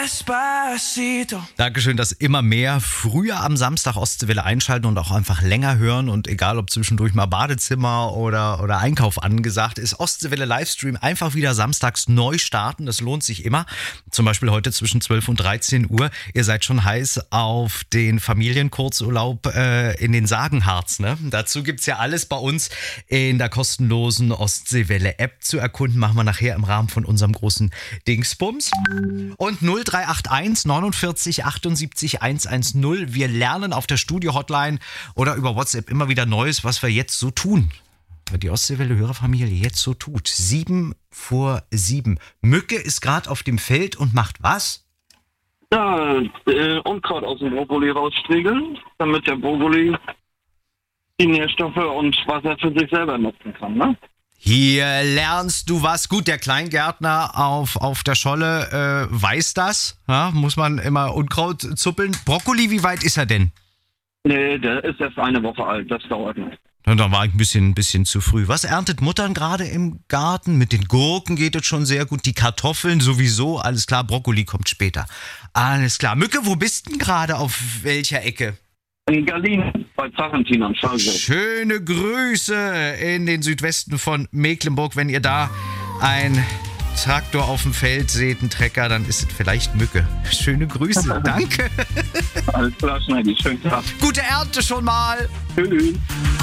Despacito. Dankeschön, dass immer mehr früher am Samstag Ostseewelle einschalten und auch einfach länger hören. Und egal, ob zwischendurch mal Badezimmer oder Einkauf angesagt ist, Ostseewelle Livestream einfach wieder samstags neu starten. Das lohnt sich immer. Zum Beispiel heute zwischen 12 und 13 Uhr. Ihr seid schon heiß auf den Familienkurzurlaub in den Sagenharz. Ne? Dazu gibt's ja alles bei uns in der kostenlosen Ostseewelle-App zu erkunden. Machen wir nachher im Rahmen von unserem großen Dingsbums. Und 0381 49 78 110. Wir lernen auf der Studio-Hotline oder über WhatsApp immer wieder Neues, was wir jetzt so tun. Was die Ostseewelle-Hörerfamilie jetzt so tut. 7:07. Mücke ist gerade auf dem Feld und macht was? Ja, Unkraut aus dem Brokkoli rausstriegeln, damit der Brokkoli die Nährstoffe und Wasser für sich selber nutzen kann, ne? Hier lernst du was. Gut, der Kleingärtner auf der Scholle weiß das. Ja, muss man immer Unkraut zuppeln. Brokkoli, wie weit ist er denn? Nee, der ist erst eine Woche alt, das dauert noch. Da war ich ein bisschen zu früh. Was erntet Muttern gerade im Garten? Mit den Gurken geht es schon sehr gut. Die Kartoffeln sowieso. Alles klar, Brokkoli kommt später. Alles klar. Mücke, wo bist denn gerade? Auf welcher Ecke? In Berlin, bei Zarentin am Schallsee. Schöne Grüße in den Südwesten von Mecklenburg. Wenn ihr da ein Traktor auf dem Feld seht, einen Trecker, dann ist es vielleicht Mücke. Schöne Grüße, danke. Alles klar, Schneidi, schönen Tag. Gute Ernte schon mal. Tschüss.